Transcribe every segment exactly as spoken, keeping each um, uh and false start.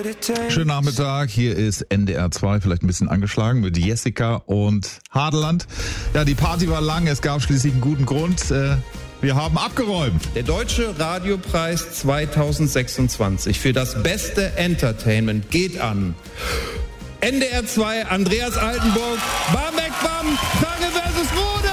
Schönen Nachmittag, hier ist N D R zwei, vielleicht ein bisschen angeschlagen mit Jessica und Hadeland. Ja, die Party war lang, es gab schließlich einen guten Grund. Wir haben abgeräumt. Der Deutsche Radiopreis zweitausendsechsundzwanzig für das beste Entertainment geht an N D R zwei, Andreas Altenburg, Barmbek Bam, Frage versus Rode.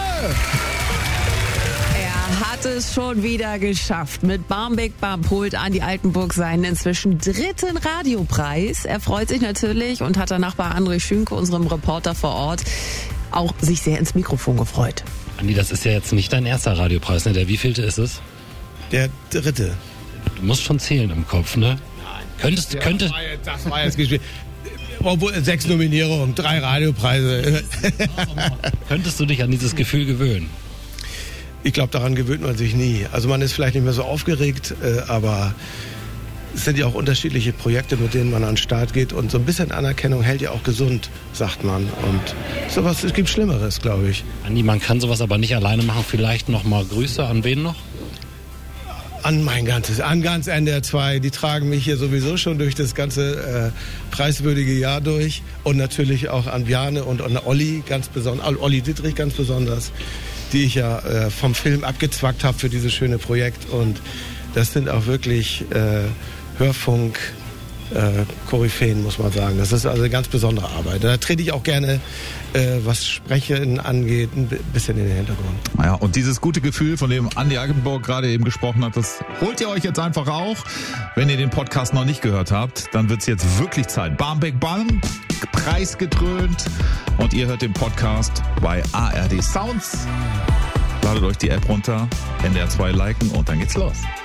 Er hat es schon wieder geschafft. Mit Barmbek Bam holt Andi Altenburg seinen inzwischen dritten Radiopreis. Er freut sich natürlich und hat danach bei André Schünke, unserem Reporter vor Ort, auch sich sehr ins Mikrofon gefreut. Andi, das ist ja jetzt nicht dein erster Radiopreis, ne? Der wievielte ist es? Der dritte. Du musst schon zählen im Kopf, ne? Nein. Könntest, ja, könnte... Das war jetzt, das war jetzt gespielt. Obwohl, sechs Nominierungen, drei Radiopreise. Könntest du dich an dieses Gefühl gewöhnen? Ich glaube, daran gewöhnt man sich nie. Also man ist vielleicht nicht mehr so aufgeregt, äh, aber es sind ja auch unterschiedliche Projekte, mit denen man an den Start geht. Und so ein bisschen Anerkennung hält ja auch gesund, sagt man. Und sowas, es gibt Schlimmeres, glaube ich. Andi, man kann sowas aber nicht alleine machen. Vielleicht noch mal Grüße an wen noch? An mein ganzes, an ganz N D R zwei. Die tragen mich hier sowieso schon durch das ganze äh, preiswürdige Jahr durch. Und natürlich auch an Bjarne und an Olli, ganz besonders, Olli Dittrich ganz besonders, die ich ja äh, vom Film abgezwackt habe für dieses schöne Projekt. Und das sind auch wirklich äh, Hörfunk äh, Koryphäen, muss man sagen. Das ist also eine ganz besondere Arbeit. Da trete ich auch gerne, äh, was Sprechen angeht, ein bisschen in den Hintergrund. Naja, und dieses gute Gefühl, von dem Andi Altenburg gerade eben gesprochen hat, das holt ihr euch jetzt einfach auch. Wenn ihr den Podcast noch nicht gehört habt, dann wird's jetzt wirklich Zeit. Barmbek Bam, preisgekrönt. Und ihr hört den Podcast bei A R D Sounds. Ladet euch die App runter, N D R zwei liken und dann geht's los.